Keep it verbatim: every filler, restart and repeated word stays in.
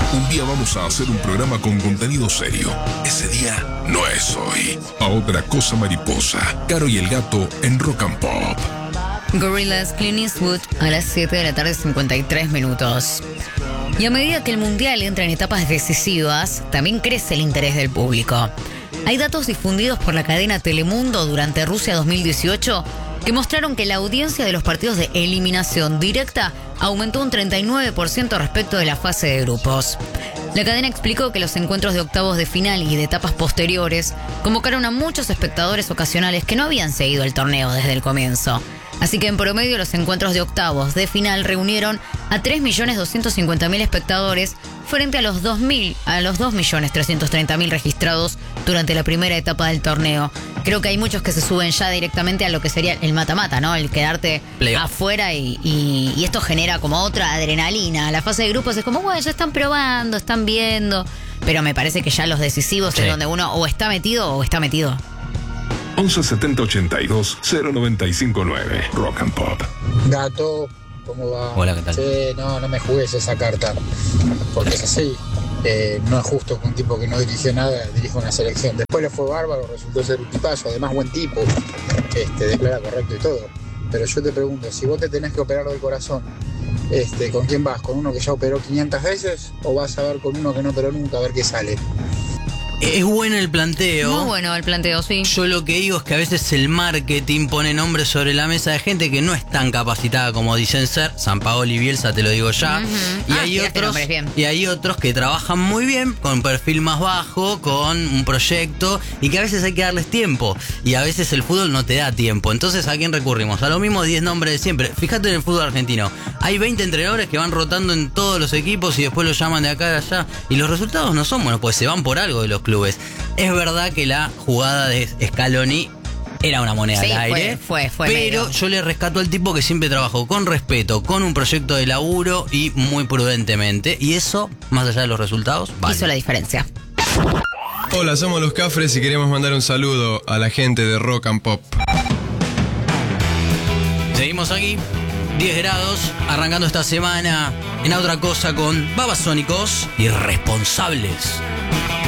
Un día vamos a hacer un programa con contenido serio. Ese día no es hoy. A otra cosa mariposa. Caro y el gato en Rock and Pop. Gorillaz, Clint Eastwood a las siete de la tarde, cincuenta y tres minutos. Y a medida que el Mundial entra en etapas decisivas, también crece el interés del público. Hay datos difundidos por la cadena Telemundo durante Rusia dos mil dieciocho que mostraron que la audiencia de los partidos de eliminación directa aumentó un treinta y nueve por ciento respecto de la fase de grupos. La cadena explicó que los encuentros de octavos de final y de etapas posteriores convocaron a muchos espectadores ocasionales que no habían seguido el torneo desde el comienzo. Así que en promedio los encuentros de octavos de final reunieron a tres millones doscientos cincuenta mil espectadores frente a los dos mil, a los dos millones trescientos treinta mil registrados durante la primera etapa del torneo. Creo que hay muchos que se suben ya directamente a lo que sería el mata-mata, ¿no? El quedarte Leo. afuera y, y, y esto genera como otra adrenalina. La fase de grupos es como, bueno, ya están probando, están viendo, pero me parece que ya los decisivos sí. es donde uno o está metido o está metido. once setenta ochenta y dos cero noventa y cinco nueve Rock and Pop. Gato, ¿cómo va? Hola, ¿qué tal? Sí, no, no me jugues esa carta, porque es así. Eh, no es justo que un tipo que no dirigió nada dirija una selección. Después le fue bárbaro, resultó ser un tipazo, además buen tipo, este, declara correcto y todo. Pero yo te pregunto, si vos te tenés que operar del corazón, este, ¿con quién vas? ¿Con uno que ya operó quinientas veces? ¿O vas a ver con uno que no operó nunca a ver qué sale? Es bueno el planteo. Muy bueno el planteo, sí. Yo lo que digo es que a veces el marketing pone nombres sobre la mesa de gente que no es tan capacitada como dicen ser. Sampaoli y Bielsa, te lo digo ya. Uh-huh. Y, ah, hay otros, bien. y hay otros que trabajan muy bien, con un perfil más bajo, con un proyecto, y que a veces hay que darles tiempo. Y a veces el fútbol no te da tiempo. Entonces, ¿a quién recurrimos? A lo mismo diez nombres de siempre. Fíjate en el fútbol argentino. Hay veinte entrenadores que van rotando en todos los equipos y después los llaman de acá a allá. Y los resultados no son buenos, pues se van por algo de los clubes. Es verdad que la jugada de Scaloni era una moneda sí, al aire, fue, fue, fue pero medio. Yo le rescato al tipo que siempre trabajó con respeto, con un proyecto de laburo y muy prudentemente. Y eso, más allá de los resultados, vale. Hizo la diferencia. Hola, somos los Cafres y queremos mandar un saludo a la gente de Rock and Pop. Seguimos aquí, diez grados, arrancando esta semana en otra cosa con Babasónicos Irresponsables.